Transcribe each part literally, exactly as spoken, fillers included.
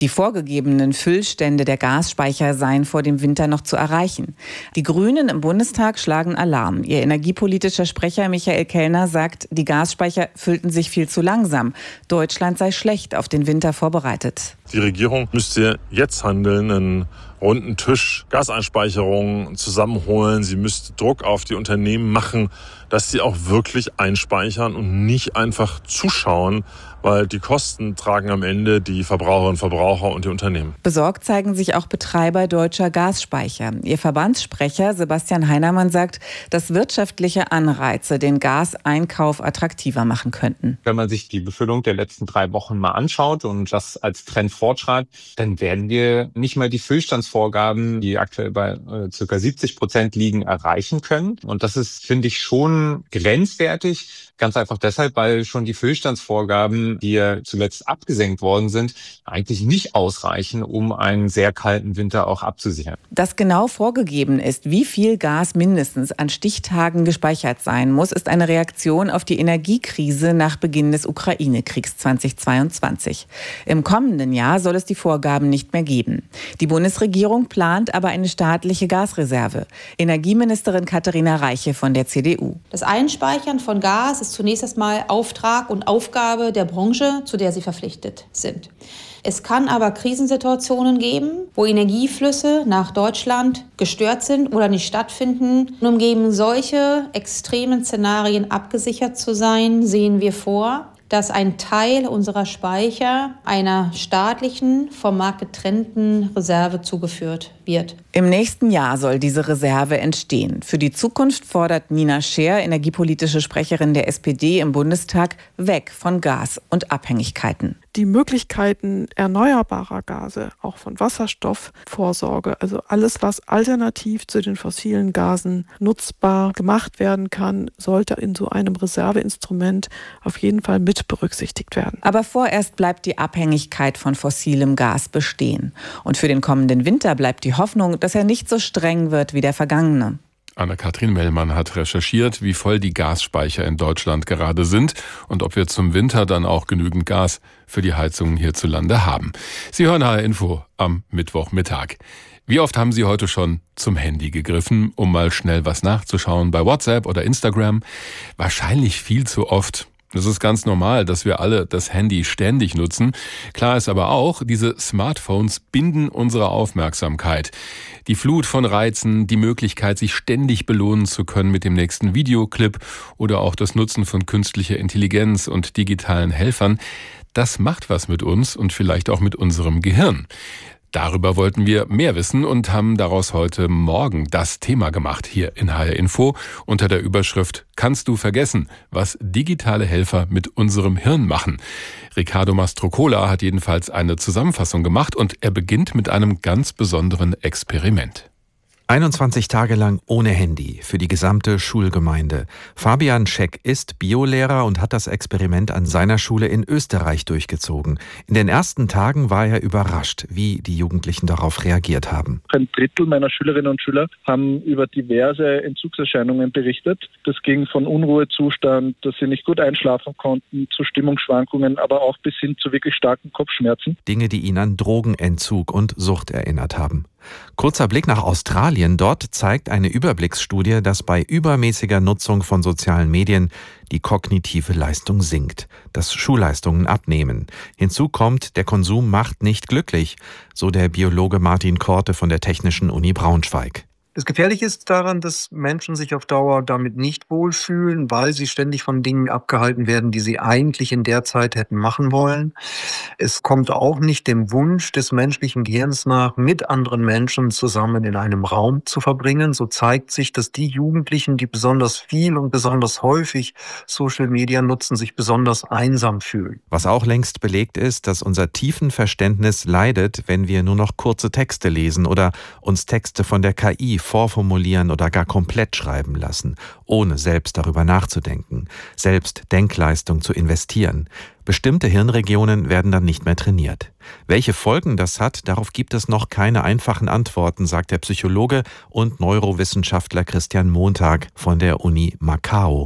Die vorgegebenen Füllstände der Gasspeicher seien vor dem Winter noch zu erreichen. Die Grünen im Bundestag schlagen Alarm. Ihr energiepolitischer Sprecher Michael Kellner sagt, die Gasspeicher füllten sich viel zu langsam. Deutschland sei schlecht auf den Winter vorbereitet. Die Regierung müsste jetzt handeln, einen runden Tisch Gaseinspeicherungen zusammenholen. Sie müsste Druck auf die Unternehmen machen, dass sie auch wirklich einspeichern und nicht einfach zuschauen, weil die Kosten tragen am Ende die Verbraucherinnen und Verbraucher und die Unternehmen. Besorgt zeigen sich auch Betreiber deutscher Gasspeicher. Ihr Verbandssprecher Sebastian Heinermann sagt, dass wirtschaftliche Anreize den Gaseinkauf attraktiver machen könnten. Wenn man sich die Befüllung der letzten drei Wochen mal anschaut und das als Trend fortschreibt, dann werden wir nicht mal die Füllstandsvorgaben, die aktuell bei äh, ca. siebzig Prozent liegen, erreichen können. Und das ist, finde ich, schon grenzwertig. Ganz einfach deshalb, weil schon die Füllstandsvorgaben, die ja zuletzt abgesenkt worden sind, eigentlich nicht ausreichen, um einen sehr kalten Winter auch abzusichern. Dass genau vorgegeben ist, wie viel Gas mindestens an Stichtagen gespeichert sein muss, ist eine Reaktion auf die Energiekrise nach Beginn des Ukraine-Kriegs zweitausendzweiundzwanzig. Im kommenden Jahr soll es die Vorgaben nicht mehr geben. Die Bundesregierung plant aber eine staatliche Gasreserve. Energieministerin Katharina Reiche von der C D U. Das Einspeichern von Gas ist zunächst einmal Auftrag und Aufgabe der Branche, zu der sie verpflichtet sind. Es kann aber Krisensituationen geben, wo Energieflüsse nach Deutschland gestört sind oder nicht stattfinden. Und um gegen solche extremen Szenarien abgesichert zu sein, sehen wir vor, dass ein Teil unserer Speicher einer staatlichen, vom Markt getrennten Reserve zugeführt wird. Im nächsten Jahr soll diese Reserve entstehen. Für die Zukunft fordert Nina Scheer, energiepolitische Sprecherin der S P D im Bundestag, weg von Gas und Abhängigkeiten. Die Möglichkeiten erneuerbarer Gase, auch von Wasserstoffvorsorge, also alles, was alternativ zu den fossilen Gasen nutzbar gemacht werden kann, sollte in so einem Reserveinstrument auf jeden Fall mit berücksichtigt werden. Aber vorerst bleibt die Abhängigkeit von fossilem Gas bestehen. Und für den kommenden Winter bleibt die Hoffnung, dass er nicht so streng wird wie der vergangene. Anne-Kathrin Mellmann hat recherchiert, wie voll die Gasspeicher in Deutschland gerade sind und ob wir zum Winter dann auch genügend Gas für die Heizungen hierzulande haben. Sie hören H R Info am Mittwochmittag. Wie oft haben Sie heute schon zum Handy gegriffen, um mal schnell was nachzuschauen bei WhatsApp oder Instagram? Wahrscheinlich viel zu oft. Das ist ganz normal, dass wir alle das Handy ständig nutzen. Klar ist aber auch, diese Smartphones binden unsere Aufmerksamkeit. Die Flut von Reizen, die Möglichkeit, sich ständig belohnen zu können mit dem nächsten Videoclip oder auch das Nutzen von künstlicher Intelligenz und digitalen Helfern, das macht was mit uns und vielleicht auch mit unserem Gehirn. Darüber wollten wir mehr wissen und haben daraus heute Morgen das Thema gemacht hier in H R Info unter der Überschrift "Kannst du vergessen, was digitale Helfer mit unserem Hirn machen?" Riccardo Mastrocola hat jedenfalls eine Zusammenfassung gemacht und er beginnt mit einem ganz besonderen Experiment. einundzwanzig Tage lang ohne Handy für die gesamte Schulgemeinde. Fabian Scheck ist Biolehrer und hat das Experiment an seiner Schule in Österreich durchgezogen. In den ersten Tagen war er überrascht, wie die Jugendlichen darauf reagiert haben. Ein Drittel meiner Schülerinnen und Schüler haben über diverse Entzugserscheinungen berichtet. Das ging von Unruhezustand, dass sie nicht gut einschlafen konnten, zu Stimmungsschwankungen, aber auch bis hin zu wirklich starken Kopfschmerzen. Dinge, die ihn an Drogenentzug und Sucht erinnert haben. Kurzer Blick nach Australien. Dort zeigt eine Überblicksstudie, dass bei übermäßiger Nutzung von sozialen Medien die kognitive Leistung sinkt, dass Schulleistungen abnehmen. Hinzu kommt, der Konsum macht nicht glücklich, so der Biologe Martin Korte von der Technischen Uni Braunschweig. Das Gefährliche ist daran, dass Menschen sich auf Dauer damit nicht wohlfühlen, weil sie ständig von Dingen abgehalten werden, die sie eigentlich in der Zeit hätten machen wollen. Es kommt auch nicht dem Wunsch des menschlichen Gehirns nach, mit anderen Menschen zusammen in einem Raum zu verbringen. So zeigt sich, dass die Jugendlichen, die besonders viel und besonders häufig Social Media nutzen, sich besonders einsam fühlen. Was auch längst belegt ist, dass unser Tiefenverständnis leidet, wenn wir nur noch kurze Texte lesen oder uns Texte von der K I vorformulieren oder gar komplett schreiben lassen, ohne selbst darüber nachzudenken, selbst Denkleistung zu investieren. Bestimmte Hirnregionen werden dann nicht mehr trainiert. Welche Folgen das hat, darauf gibt es noch keine einfachen Antworten, sagt der Psychologe und Neurowissenschaftler Christian Montag von der Uni Macao.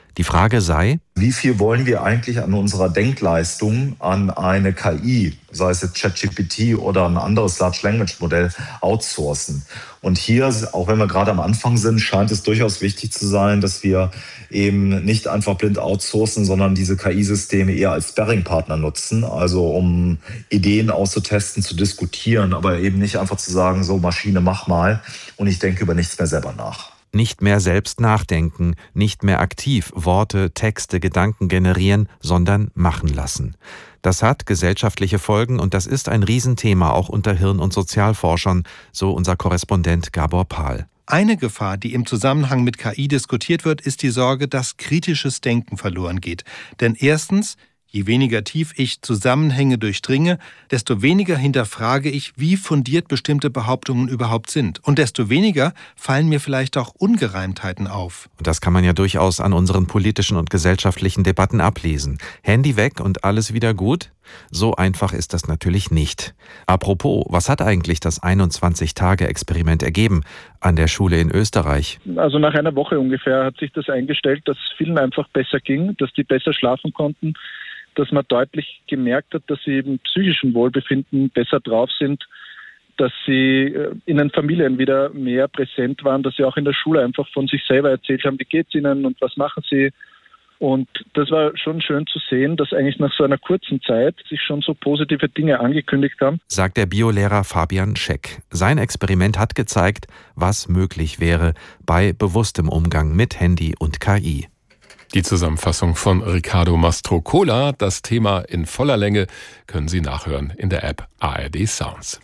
Die Frage sei: Wie viel wollen wir eigentlich an unserer Denkleistung an eine K I, sei es jetzt ChatGPT oder ein anderes Large Language Modell, outsourcen? Und hier, auch wenn wir gerade am Anfang sind, scheint es durchaus wichtig zu sein, dass wir eben nicht einfach blind outsourcen, sondern diese K I-Systeme eher als Sparringpartner nutzen, also um Ideen auszutesten, zu diskutieren, aber eben nicht einfach zu sagen, so Maschine, mach mal und ich denke über nichts mehr selber nach. Nicht mehr selbst nachdenken, nicht mehr aktiv Worte, Texte, Gedanken generieren, sondern machen lassen. Das hat gesellschaftliche Folgen und das ist ein Riesenthema auch unter Hirn- und Sozialforschern, so unser Korrespondent Gabor Pahl. Eine Gefahr, die im Zusammenhang mit K I diskutiert wird, ist die Sorge, dass kritisches Denken verloren geht. Denn erstens, je weniger tief ich Zusammenhänge durchdringe, desto weniger hinterfrage ich, wie fundiert bestimmte Behauptungen überhaupt sind. Und desto weniger fallen mir vielleicht auch Ungereimtheiten auf. Und das kann man ja durchaus an unseren politischen und gesellschaftlichen Debatten ablesen. Handy weg und alles wieder gut? So einfach ist das natürlich nicht. Apropos, was hat eigentlich das einundzwanzig-Tage-Experiment ergeben an der Schule in Österreich? Also nach einer Woche ungefähr hat sich das eingestellt, dass vielen einfach besser ging, dass die besser schlafen konnten, dass man deutlich gemerkt hat, dass sie im psychischen Wohlbefinden besser drauf sind, dass sie in den Familien wieder mehr präsent waren, dass sie auch in der Schule einfach von sich selber erzählt haben, wie geht's ihnen und was machen sie. Und das war schon schön zu sehen, dass eigentlich nach so einer kurzen Zeit sich schon so positive Dinge angekündigt haben. Sagt der Biolehrer Fabian Scheck. Sein Experiment hat gezeigt, was möglich wäre bei bewusstem Umgang mit Handy und K I. Die Zusammenfassung von Riccardo Mastrocola. Das Thema in voller Länge können Sie nachhören in der App A R D Sounds.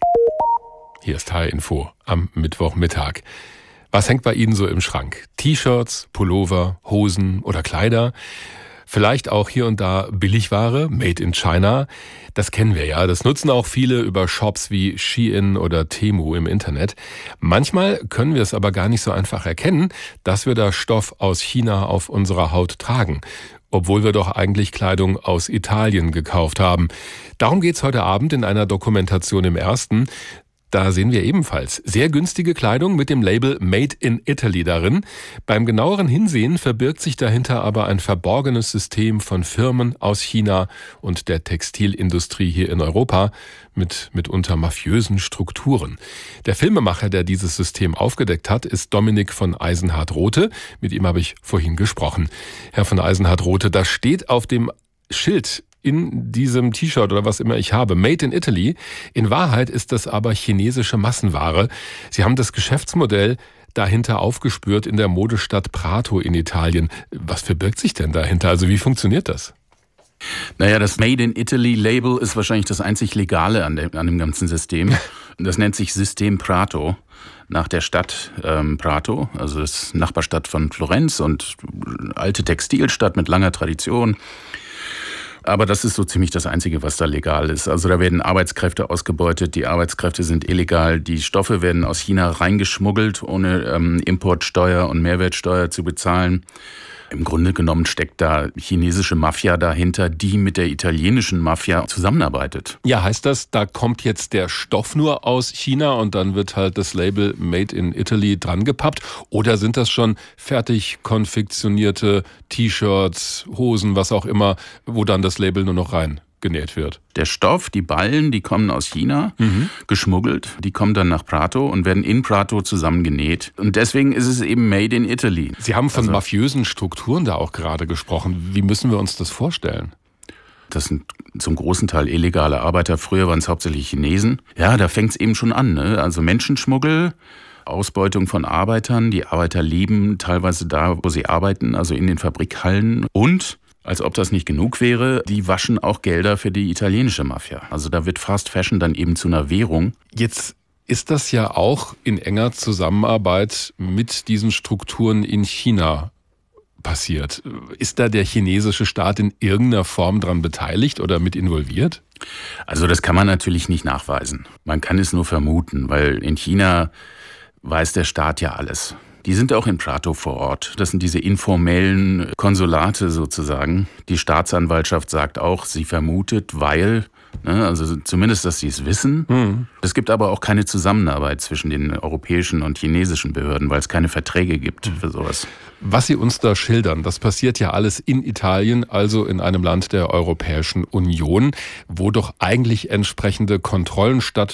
Hier ist H Info am Mittwochmittag. Was hängt bei Ihnen so im Schrank? T-Shirts, Pullover, Hosen oder Kleider? Vielleicht auch hier und da Billigware, made in China. Das kennen wir ja. Das nutzen auch viele über Shops wie Shein oder Temu im Internet. Manchmal können wir es aber gar nicht so einfach erkennen, dass wir da Stoff aus China auf unserer Haut tragen, obwohl wir doch eigentlich Kleidung aus Italien gekauft haben. Darum geht's heute Abend in einer Dokumentation im Ersten. Da sehen wir ebenfalls sehr günstige Kleidung mit dem Label Made in Italy darin. Beim genaueren Hinsehen verbirgt sich dahinter aber ein verborgenes System von Firmen aus China und der Textilindustrie hier in Europa mit mitunter mafiösen Strukturen. Der Filmemacher, der dieses System aufgedeckt hat, ist Dominik von Eisenhardt-Rothe. Mit ihm habe ich vorhin gesprochen. Herr von Eisenhardt-Rothe, da steht auf dem Schild in diesem T-Shirt oder was immer ich habe, Made in Italy. In Wahrheit ist das aber chinesische Massenware. Sie haben das Geschäftsmodell dahinter aufgespürt in der Modestadt Prato in Italien. Was verbirgt sich denn dahinter? Also wie funktioniert das? Naja, das Made in Italy Label ist wahrscheinlich das einzig Legale an dem, an dem ganzen System. Das nennt sich System Prato, nach der Stadt ähm, Prato, also das Nachbarstadt von Florenz und alte Textilstadt mit langer Tradition. Aber das ist so ziemlich das Einzige, was da legal ist. Also da werden Arbeitskräfte ausgebeutet, die Arbeitskräfte sind illegal, die Stoffe werden aus China reingeschmuggelt, ohne ähm, Importsteuer und Mehrwertsteuer zu bezahlen. Im Grunde genommen steckt da chinesische Mafia dahinter, die mit der italienischen Mafia zusammenarbeitet. Ja, heißt das, da kommt jetzt der Stoff nur aus China und dann wird halt das Label Made in Italy dran gepappt? Oder sind das schon fertig konfektionierte T-Shirts, Hosen, was auch immer, wo dann das Label nur noch rein genäht wird? Der Stoff, die Ballen, die kommen aus China, mhm. geschmuggelt. Die kommen dann nach Prato und werden in Prato zusammengenäht. Und deswegen ist es eben Made in Italy. Sie haben von also, mafiösen Strukturen da auch gerade gesprochen. Wie müssen wir uns das vorstellen? Das sind zum großen Teil illegale Arbeiter. Früher waren es hauptsächlich Chinesen. Ja, da fängt es eben schon an, ne? Also Menschenschmuggel, Ausbeutung von Arbeitern. Die Arbeiter leben teilweise da, wo sie arbeiten, also in den Fabrikhallen. Und als ob das nicht genug wäre, die waschen auch Gelder für die italienische Mafia. Also da wird Fast Fashion dann eben zu einer Währung. Jetzt ist das ja auch in enger Zusammenarbeit mit diesen Strukturen in China passiert. Ist da der chinesische Staat in irgendeiner Form dran beteiligt oder mit involviert? Also das kann man natürlich nicht nachweisen. Man kann es nur vermuten, weil in China weiß der Staat ja alles. Die sind auch in Prato vor Ort. Das sind diese informellen Konsulate sozusagen. Die Staatsanwaltschaft sagt auch, sie vermutet, weil Also zumindest, dass sie es wissen. Mhm. Es gibt aber auch keine Zusammenarbeit zwischen den europäischen und chinesischen Behörden, weil es keine Verträge gibt für sowas. Was Sie uns da schildern, das passiert ja alles in Italien, also in einem Land der Europäischen Union, wo doch eigentlich entsprechende Kontrollen stattfinden